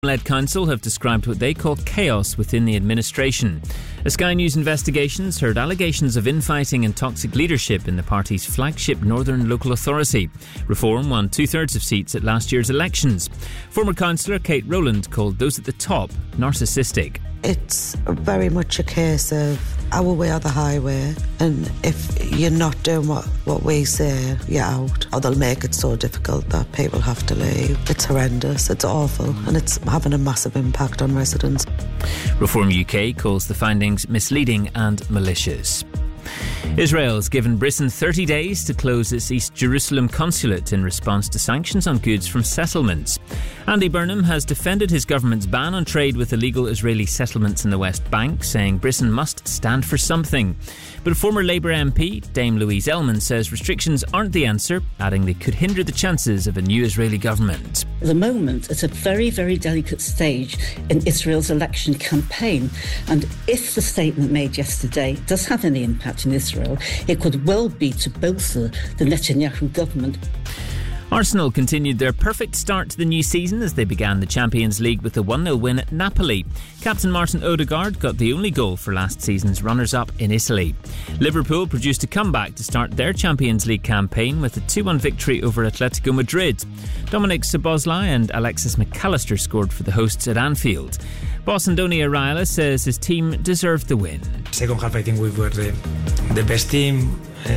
led council have described what they call chaos within the administration. A Sky News Investigations heard allegations of infighting and toxic leadership in the party's flagship Northern Local Authority. Reform won 2/3 of seats at last year's elections. Former councillor Kate Rowland called those at the top narcissistic. It's very much a case of our way or the highway, and if you're not doing what we say, you're out, or they'll make it so difficult that people have to leave. It's horrendous, it's awful, and it's having a massive impact on residents. Reform UK calls the findings misleading and malicious. Israel's given Britain 30 days to close its East Jerusalem consulate in response to sanctions on goods from settlements. Andy Burnham has defended his government's ban on trade with illegal Israeli settlements in the West Bank, saying Britain must stand for something. But former Labour MP Dame Louise Ellman says restrictions aren't the answer, adding they could hinder the chances of a new Israeli government. At the moment, it's a very, very delicate stage in Israel's election campaign, and if the statement made yesterday does have any impact in Israel, it could well be to bolster the Netanyahu government. Arsenal continued their perfect start to the new season as they began the Champions League with a 1-0 win at Napoli. Captain Martin Odegaard got the only goal for last season's runners-up in Italy. Liverpool produced a comeback to start their Champions League campaign with a 2-1 victory over Atletico Madrid. Dominic Szoboszlai and Alexis McAllister scored for the hosts at Anfield. Boss Andoni Iraola says his team deserved the win. Second half, I think we were the best team.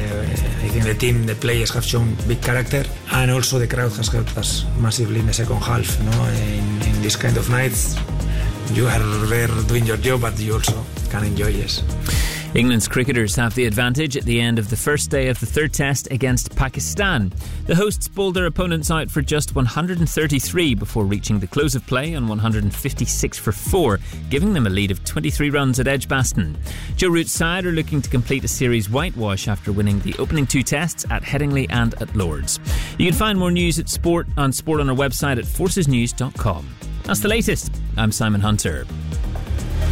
I think the team, the players have shown big character, and also the crowd has helped us massively in the second half. In this kind of nights, you are there doing your job, but you also can enjoy, yes. England's cricketers have the advantage at the end of the first day of the third test against Pakistan. The hosts bowled their opponents out for just 133 before reaching the close of play on 156 for 4, giving them a lead of 23 runs at Edgbaston. Joe Root's side are looking to complete a series whitewash after winning the opening 2 tests at Headingley and at Lords. You can find more news at Sport on our website at forcesnews.com. That's the latest. I'm Simon Hunter.